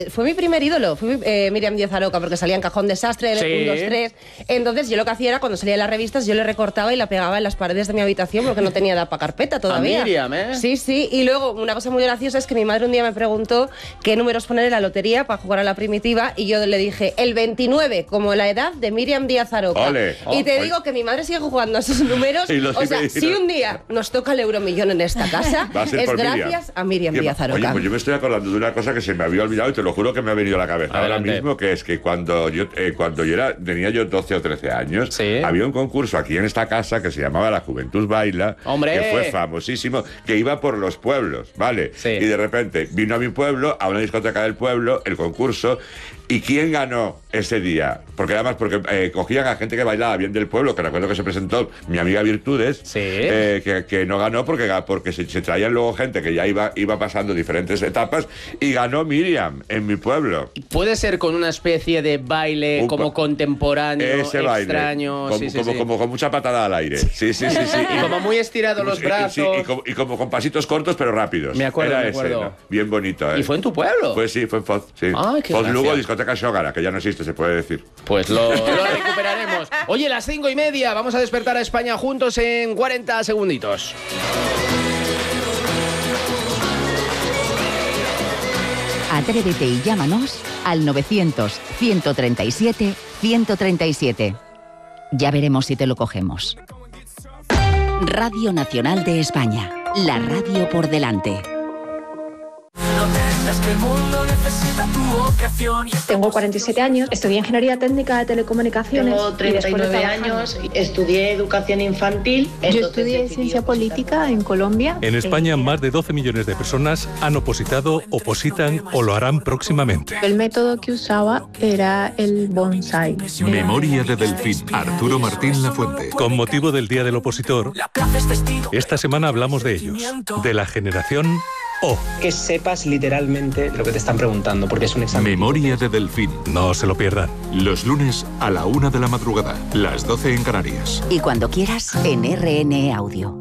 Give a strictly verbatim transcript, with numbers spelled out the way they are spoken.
Fue mi primer ídolo, fue mi, eh, Míriam Díaz Aroca, porque salía en Cajón Desastre, Sí. uno, dos, tres. Entonces yo lo que hacía era, cuando salía en las revistas, yo le recortaba y la pegaba en las paredes de mi habitación porque no tenía edad para carpeta todavía. A Míriam, ¿eh? Sí, sí. Y luego, una cosa muy graciosa es que mi madre un día me preguntó qué números poner en la lotería para jugar a la primitiva, y yo le dije el veintinueve, como la edad de Míriam Díaz Aroca. Ole. Y te Oh, digo que mi madre sigue jugando a esos números. Y los O sea, sigue- si un día nos toca el euromillón en esta casa, Va a ser es por gracias Míriam. a Míriam Oye, Díaz Aroca. Oye, pues yo me estoy acordando de una cosa que se me había olvidado y te lo juro que me ha venido a la cabeza Adelante. ahora mismo, que es que cuando yo eh, cuando yo era tenía yo doce o trece años, Sí. había un concurso aquí en esta casa que se llamaba La Juventud Baila, ¡Hombre! que fue famosísimo, que iba por los pueblos, ¿vale? Sí. Y de repente vino a mi pueblo, a una discoteca del pueblo, el concurso. ¿Y quién ganó ese día? Porque además, porque eh, cogían a gente que bailaba bien del pueblo, que recuerdo que se presentó mi amiga Virtudes, Sí. eh, que, que no ganó porque, porque se, se traían luego gente que ya iba, iba pasando diferentes etapas, y ganó Míriam en mi pueblo. Puede ser con una especie de baile Un como pa- contemporáneo, Ese baile. extraño. Como, sí, sí, como, sí. como con mucha patada al aire. Sí, sí, sí, sí. Y como muy estirado los Sí, brazos. sí, y, como, y como con pasitos cortos pero rápidos. Me acuerdo, Era me ese, acuerdo. ¿no? Bien bonito, ¿eh? ¿Y fue en tu pueblo? Pues sí, fue en Foz, sí. Ay, qué Foz gracia. Lugo, discoteca Xógara, que ya no existe, se puede decir. Pues lo, lo recuperaremos. Oye, las cinco y media, vamos a despertar a España juntos en cuarenta segunditos. Atrévete y llámanos al novecientos, ciento treinta y siete, ciento treinta y siete. Ya veremos si te lo cogemos. Radio Nacional de España. La radio por delante. Tengo cuarenta y siete años, estudié Ingeniería Técnica de Telecomunicaciones. Tengo treinta y nueve años, estudié Educación Infantil. Yo estudié Ciencia Política en Colombia. En España, más de doce millones de personas han opositado, opositan o lo harán próximamente. El método que usaba era el bonsai. Memoria de Delfín, Arturo Martín Lafuente. Con motivo del Día del Opositor, esta semana hablamos de ellos, de la generación O. Que sepas literalmente lo que te están preguntando, porque es un examen. Memoria de Delfín. No se lo pierdan. Los lunes a la una de la madrugada, las doce en Canarias. Y cuando quieras, en R N E Audio.